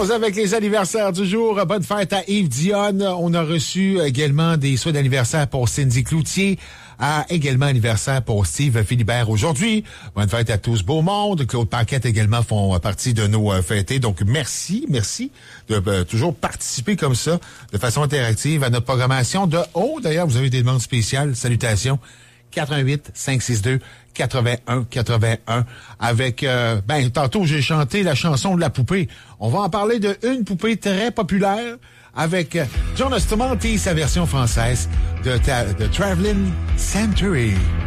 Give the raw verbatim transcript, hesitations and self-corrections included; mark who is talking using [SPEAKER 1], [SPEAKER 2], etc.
[SPEAKER 1] Allons avec les anniversaires du jour. Bonne fête à Yves Dionne. On a reçu également des souhaits d'anniversaire pour Cindy Cloutier. À également anniversaire pour Steve Philibert aujourd'hui. Bonne fête à tous, beau monde. Claude Paquette également font partie de nos fêtés. Donc, merci, merci de euh, toujours participer comme ça, de façon interactive à notre programmation de haut. D'ailleurs, vous avez des demandes spéciales. Salutations. quatre un huit, cinq six deux, quatre un quatre un avec, euh, ben, tantôt, j'ai chanté la chanson de la poupée. On va en parler de une poupée très populaire avec John Ostomanti, sa version française de, de Traveling Century.